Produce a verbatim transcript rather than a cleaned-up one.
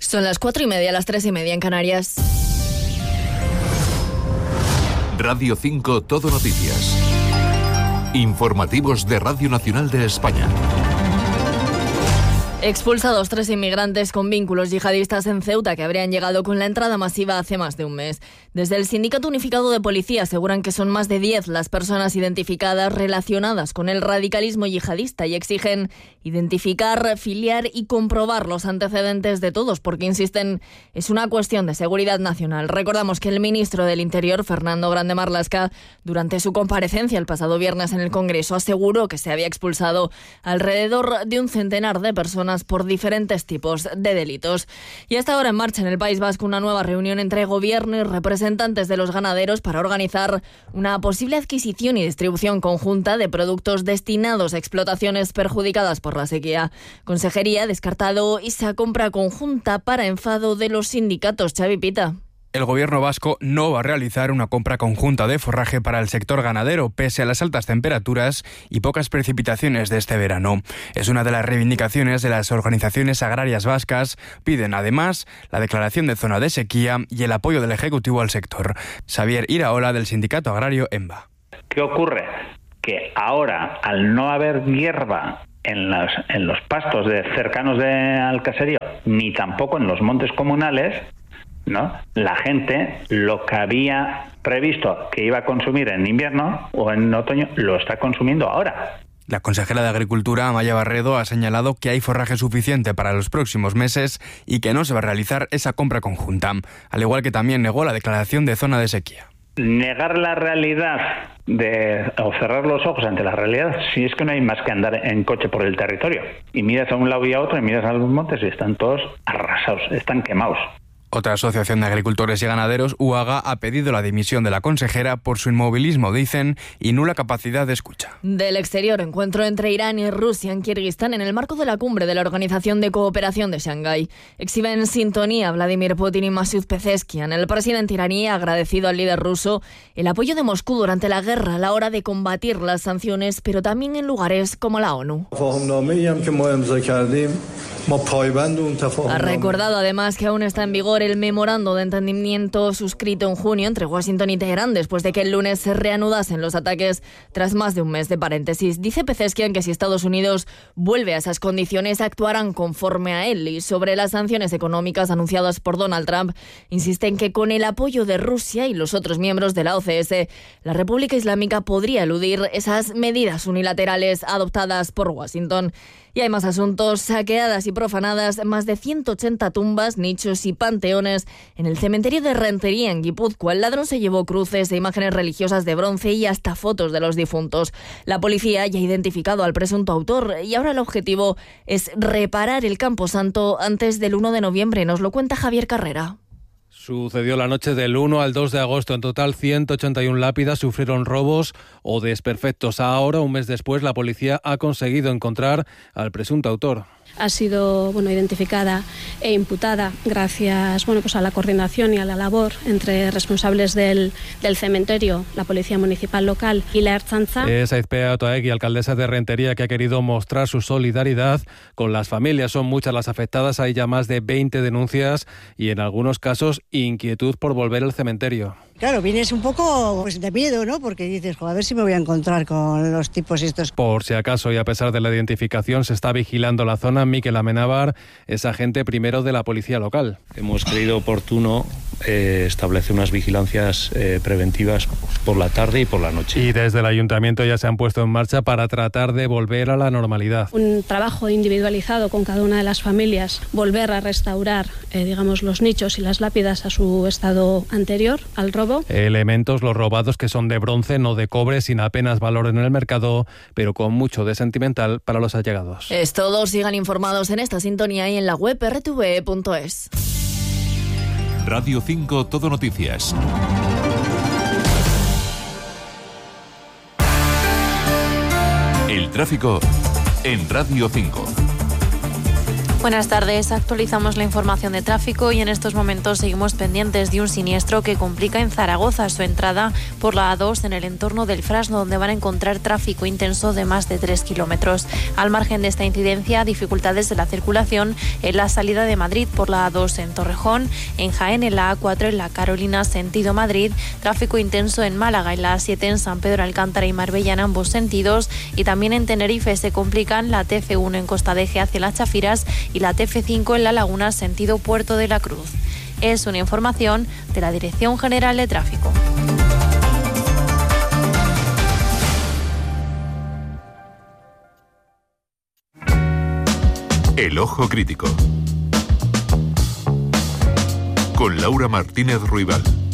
Son las cuatro y media, las tres y media en Canarias. Radio cinco Todo Noticias. Informativos de Radio Nacional de España. Expulsados tres inmigrantes con vínculos yihadistas en Ceuta que habrían llegado con la entrada masiva hace más de un mes. Desde el Sindicato Unificado de Policía aseguran que son más de diez las personas identificadas relacionadas con el radicalismo yihadista y exigen identificar, filiar y comprobar los antecedentes de todos porque, insisten, es una cuestión de seguridad nacional. Recordamos que el ministro del Interior, Fernando Grande Marlaska, durante su comparecencia el pasado viernes en el Congreso, aseguró que se había expulsado alrededor de un centenar de personas por diferentes tipos de delitos. Y hasta ahora en marcha en el País Vasco una nueva reunión entre gobierno y representantes de los ganaderos para organizar una posible adquisición y distribución conjunta de productos destinados a explotaciones perjudicadas por la sequía. Consejería ha descartado esa compra conjunta para enfado de los sindicatos. Xavi Pita. El gobierno vasco no va a realizar una compra conjunta de forraje para el sector ganadero, pese a las altas temperaturas y pocas precipitaciones de este verano. Es una de las reivindicaciones de las organizaciones agrarias vascas. Piden además la declaración de zona de sequía y el apoyo del Ejecutivo al sector. Xavier Iraola, del Sindicato Agrario EMBA. ¿Qué ocurre? Que ahora, al no haber hierba en los, en los pastos de, cercanos de, al caserío, ni tampoco en los montes comunales, ¿no? La gente lo que había previsto que iba a consumir en invierno o en otoño lo está consumiendo ahora. La consejera de Agricultura, Amaya Barredo, ha señalado que hay forraje suficiente para los próximos meses y que no se va a realizar esa compra conjunta, al igual que también negó la declaración de zona de sequía. Negar la realidad de, o cerrar los ojos ante la realidad, si es que no hay más que andar en coche por el territorio. Y miras a un lado y a otro y miras a los montes y están todos arrasados, están quemados. Otra asociación de agricultores y ganaderos, U A G A, ha pedido la dimisión de la consejera por su inmovilismo, dicen, y nula capacidad de escucha. Del exterior, encuentro entre Irán y Rusia en Kirguistán en el marco de la cumbre de la Organización de Cooperación de Shanghái. Exhiben sintonía Vladimir Putin y Masud Pezeshkian. El presidente iraní ha agradecido al líder ruso el apoyo de Moscú durante la guerra a la hora de combatir las sanciones, pero también en lugares como la ONU. Ha recordado además que aún está en vigor el memorando de entendimiento suscrito en junio entre Washington y Teherán después de que el lunes se reanudasen los ataques tras más de un mes de paréntesis. Dice Pezeshkian que si Estados Unidos vuelve a esas condiciones actuarán conforme a él, y sobre las sanciones económicas anunciadas por Donald Trump insisten que con el apoyo de Rusia y los otros miembros de la O C S la República Islámica podría eludir esas medidas unilaterales adoptadas por Washington. Y hay más asuntos: saqueadas y profanadas más de ciento ochenta tumbas, nichos y panteones en el cementerio de Rentería, en Guipúzcoa. El ladrón se llevó cruces e imágenes religiosas de bronce y hasta fotos de los difuntos. La policía ya ha identificado al presunto autor y ahora el objetivo es reparar el camposanto antes del uno de noviembre. Nos lo cuenta Javier Carrera. Sucedió la noche del uno al dos de agosto. En total, ciento ochenta y una lápidas sufrieron robos o desperfectos. Ahora, un mes después, la policía ha conseguido encontrar al presunto autor. Ha sido bueno, identificada e imputada gracias bueno, pues a la coordinación y a la labor entre responsables del, del cementerio, la Policía Municipal Local y la Ertzaintza. Es Aizpea Otaegui, alcaldesa de Rentería, que ha querido mostrar su solidaridad con las familias. Son muchas las afectadas, hay ya más de veinte denuncias y en algunos casos inquietud por volver al cementerio. Claro, vienes un poco pues, de miedo, ¿no? Porque dices, a ver si me voy a encontrar con los tipos estos. Por si acaso, y a pesar de la identificación, se está vigilando la zona. Miquel Amenábar es agente primero de la policía local. Hemos creído oportuno eh, establecer unas vigilancias eh, preventivas por la tarde y por la noche. Y desde el ayuntamiento ya se han puesto en marcha para tratar de volver a la normalidad. Un trabajo individualizado con cada una de las familias, volver a restaurar, eh, digamos, los nichos y las lápidas a su estado anterior al robo. Elementos, los robados, que son de bronce, no de cobre, sin apenas valor en el mercado, pero con mucho de sentimental para los allegados. Es todo. Sigan informados en esta sintonía y en la web erre te ve punto es. Radio cinco Todo Noticias. El tráfico en Radio cinco. Buenas tardes, actualizamos la información de tráfico y en estos momentos seguimos pendientes de un siniestro que complica en Zaragoza su entrada por la A dos en el entorno del Frasno, donde van a encontrar tráfico intenso de más de tres kilómetros. Al margen de esta incidencia, dificultades de la circulación en la salida de Madrid por la A dos en Torrejón, en Jaén en la A cuatro en la Carolina sentido Madrid, tráfico intenso en Málaga en la A siete en San Pedro Alcántara y Marbella en ambos sentidos, y también en Tenerife se complican la T F uno en Costa de Eje hacia las Chafiras y la T F cinco en La Laguna sentido Puerto de la Cruz. Es una información de la Dirección General de Tráfico. El Ojo Crítico con Laura Martínez Ruibal.